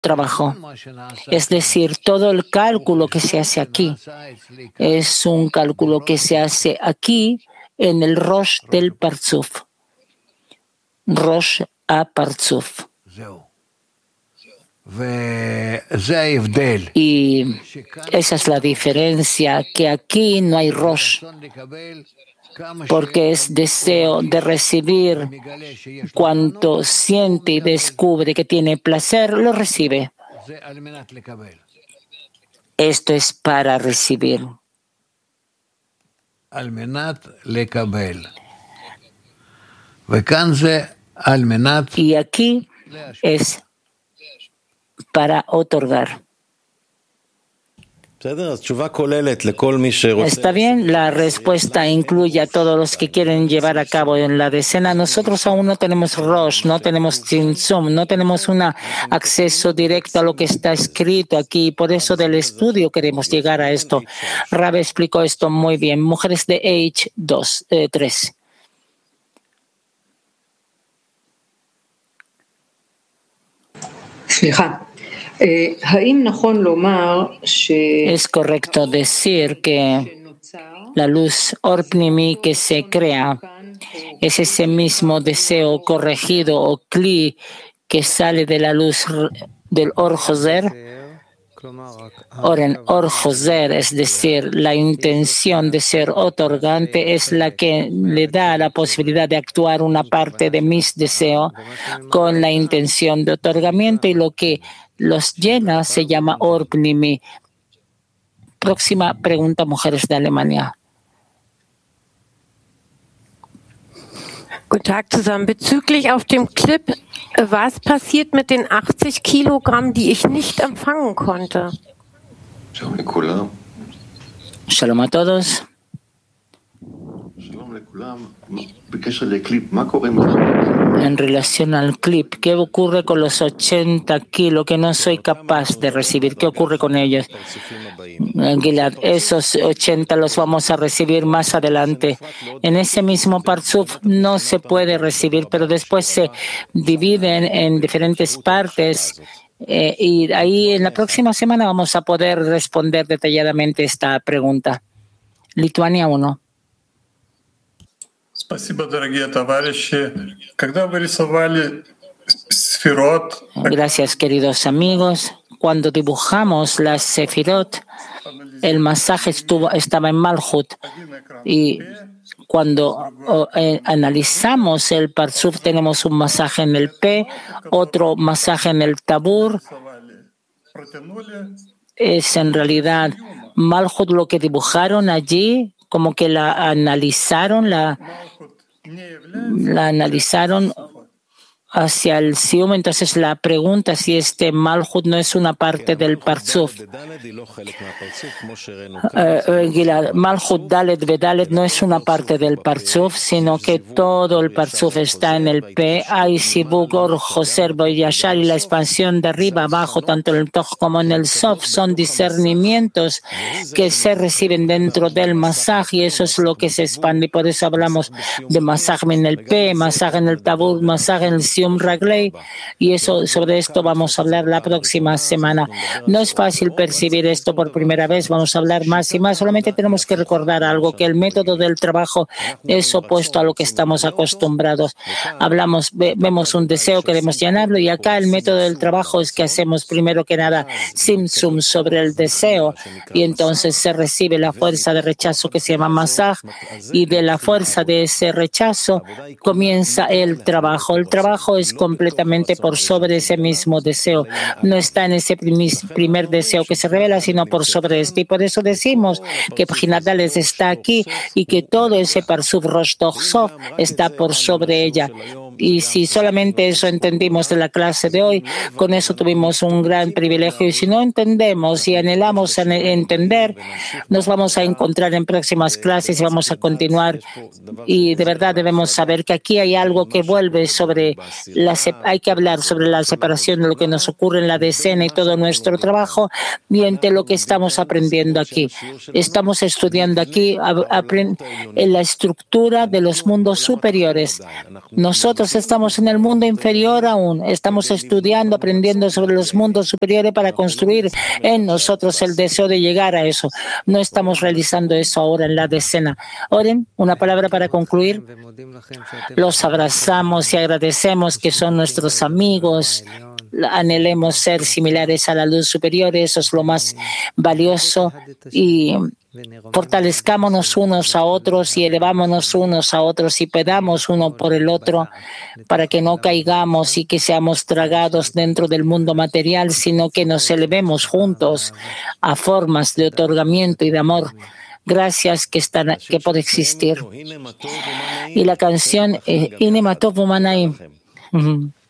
trabajo. Es decir, todo el cálculo que se hace aquí es un cálculo que se hace aquí en el Rosh del Parzuf. Rosh a Parzuf. Y esa es la diferencia, que aquí no hay Rosh, porque es deseo de recibir. Cuanto siente y descubre que tiene placer, lo recibe. Esto es para recibir. Y aquí es para otorgar. Está bien, la respuesta incluye a todos los que quieren llevar a cabo en la decena. Nosotros aún no tenemos Rosh, no tenemos Tzimtzum, no tenemos un acceso directo a lo que está escrito aquí. Por eso del estudio queremos llegar a esto. Rab explicó esto muy bien. Mujeres de Age 3. ¿Es correcto decir que la luz Orpnimi que se crea es ese mismo deseo corregido o Kli que sale de la luz del Or Joser? Oren Or Joser, es decir, la intención de ser otorgante es la que le da la posibilidad de actuar una parte de mis deseos con la intención de otorgamiento, y lo que los llena se llama Orpnimi. Próxima pregunta, mujeres de Alemania. Guten Tag zusammen. Bezüglich auf dem Clip, was passiert mit den 80 Kilogramm, die ich nicht empfangen konnte? Shalom a todos. En relación al clip, ¿qué ocurre con los 80 kilos que no soy capaz de recibir? ¿Qué ocurre con ellos? Gilad, esos 80 los vamos a recibir más adelante. En ese mismo Parzuf no se puede recibir, pero después se dividen en diferentes partes. Y ahí en la próxima semana vamos a poder responder detalladamente esta pregunta. Lituania 1. Gracias, queridos amigos. Cuando dibujamos las Sefirot, el masaje estaba en Malhut, y cuando analizamos el Parzuf tenemos un masaje en el P, otro masaje en el Tabur. Es en realidad Malhut lo que dibujaron allí, como que la analizaron hacia el Sium. Entonces la pregunta si este Malhut no es una parte del Parzuf. Malhut Dalet Vedalet no es una parte del Parzuf, sino que todo el Parzuf está en el P. Hay Sibuk, Or, Joser, Boyashar, y la expansión de arriba abajo, tanto en el Toj como en el Sof, son discernimientos que se reciben dentro del masaje, y eso es lo que se expande. Y por eso hablamos de masaje en el P, masaje en el Tabur, masaje en el Sium Raglei, y sobre esto vamos a hablar la próxima semana. No es fácil percibir esto por primera vez, vamos a hablar más y más. Solamente tenemos que recordar algo, que el método del trabajo es opuesto a lo que estamos acostumbrados. Vemos un deseo, queremos llenarlo, y acá el método del trabajo es que hacemos primero que nada simsum sobre el deseo, y entonces se recibe la fuerza de rechazo que se llama masaj, y de la fuerza de ese rechazo comienza el trabajo. El trabajo es completamente por sobre ese mismo deseo. No está en ese primer deseo que se revela, sino por sobre este. Y por eso decimos que Pajinadales está aquí y que todo ese Parzuf Rosh Tov Sof está por sobre ella. Y si solamente eso entendimos de la clase de hoy, con eso tuvimos un gran privilegio. Y si no entendemos y anhelamos entender, nos vamos a encontrar en próximas clases y vamos a continuar. Y de verdad debemos saber que aquí hay algo que vuelve sobre hay que hablar sobre la separación de lo que nos ocurre en la decena y todo nuestro trabajo, y entre lo que estamos aprendiendo aquí. Estamos estudiando aquí en la estructura de los mundos superiores. Nosotros nosotros estamos en el mundo inferior aún. Estamos estudiando, aprendiendo sobre los mundos superiores para construir en nosotros el deseo de llegar a eso. No estamos realizando eso ahora en la decena. Oren, una palabra para concluir. Los abrazamos y agradecemos que son nuestros amigos. Anhelemos ser similares a la luz superior, eso es lo más valioso, y fortalezcámonos unos a otros y elevámonos unos a otros y pedamos uno por el otro para que no caigamos y que seamos tragados dentro del mundo material, sino que nos elevemos juntos a formas de otorgamiento y de amor. Gracias que puede existir. Y la canción Ine Matov Umanai.